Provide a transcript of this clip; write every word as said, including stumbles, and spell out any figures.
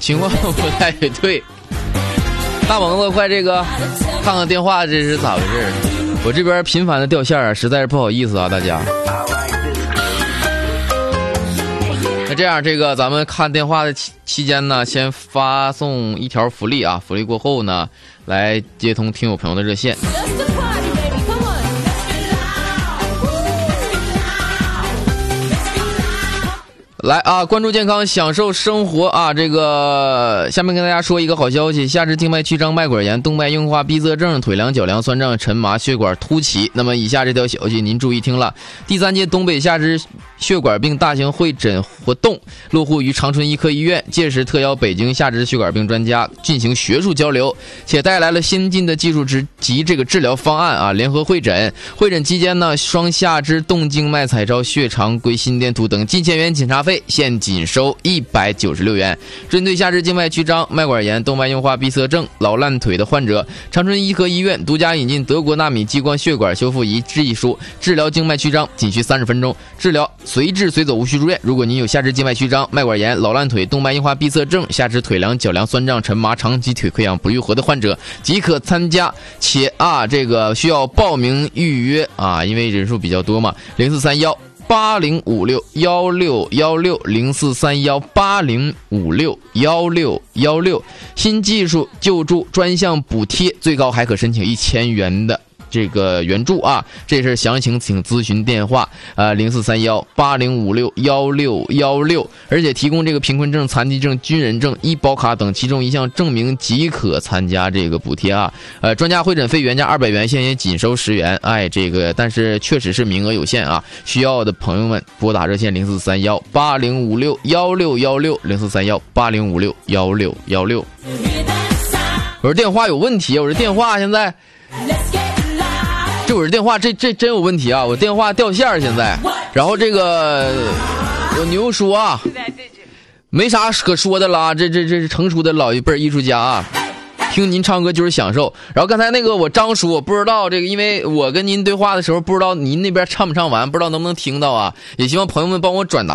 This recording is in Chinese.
情况不太对。大猛子，快这个看看电话，这是咋回事？我这边频繁的掉线啊，实在是不好意思啊，大家。那这样，这个咱们看电话的期期间呢，先发送一条福利啊，福利过后呢，来接通听友朋友的热线。来啊，关注健康，享受生活啊！这个下面跟大家说一个好消息，下肢静脉曲张、脉管炎、动脉硬化、闭塞症、腿凉脚凉、酸胀、沉麻、血管凸起。那么以下这条消息您注意听了，第三届东北下肢血管病大型会诊活动落户于长春医科医院，届时特邀北京下肢血管病专家进行学术交流，且带来了先进的技术之及这个治疗方案啊！联合会诊，会诊期间呢，双下肢动静脉彩超、血常规心电图等近千元检查费现仅收一百九十六元。针对下肢静脉曲张、脉管炎、动脉硬化、闭塞症、老烂腿的患者，长春医科医院独家引进德国纳米激光血管修复仪技术，治疗静脉曲张仅需三十分钟，治疗随治随走，无需住院。如果您有下肢静脉曲张、脉管炎、老烂腿、动脉硬化、闭塞症、下肢腿凉、脚凉、酸胀、沉麻、长期腿溃疡不愈合的患者，即可参加。且啊，这个需要报名预约啊，因为人数比较多嘛，零四三幺八零五六幺六幺六零四三幺八零五六幺六幺六，新技术救助专项补贴，最高还可申请一千元的这个援助啊！这是详情请咨询电话啊，零四三幺八零五六幺六幺六，而且提供这个贫困证、残疾证、军人证、医保卡等其中一项证明即可参加这个补贴啊。呃，专家会诊费原价二百元，现也仅收十元。哎，这个但是确实是名额有限啊，需要的朋友们拨打热线零四三幺八零五六幺六幺六零四三幺八零五六幺六幺六。我说电话有问题，我这电话现在。这我这电话这这真有问题啊！我电话掉线现在，然后这个我牛叔啊，没啥可说的了，这这这是成熟的老一辈艺术家啊，听您唱歌就是享受。然后刚才那个我张叔，我不知道这个，因为我跟您对话的时候，不知道您那边唱不唱完，不知道能不能听到啊？也希望朋友们帮我转达。